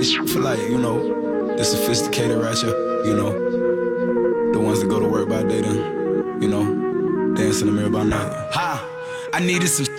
This shit for like, you know, the sophisticated ratchet, you know, the ones that go to work by day then, you know, dance in the mirror by night. Ha! I needed some